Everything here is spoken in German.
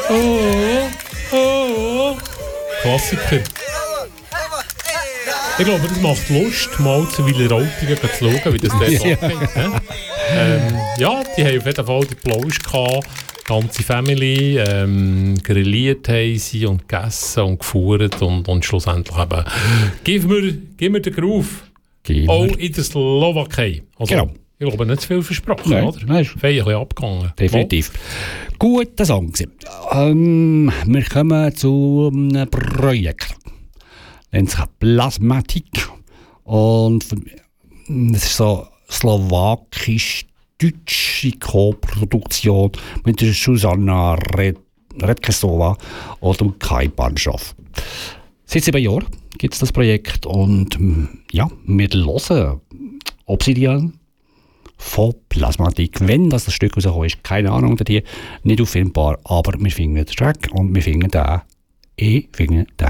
Klassiker. Ich glaube, das macht Lust, mal zu Wileroltigen zu schauen, wie das dort abgeht. Ja, die haben auf jeden Fall die Plausch gehabt. Die ganze Family, grilliert haben sie und gegessen und gefahren und schlussendlich eben gib mir den Groove. Auch in der Slowakei. Also, genau. Ich glaube, nicht zu viel versprochen, nein, oder? Nein. Fein ein bisschen abgegangen. Definitiv. Guter Song. Wir kommen zu einem Projekt. Nennt sich Plasmatik. Und das ist so slowakisch-deutsche Co-Produktion mit der Susanna Redkesova oder Kai Banschow. Seit 7 Jahren gibt es das Projekt und ja, wir hören Obsidian von Plasmatik. Wenn das Stück rausgekommen ist, keine Ahnung, nicht auffindbar, aber wir finden den Track und wir finden den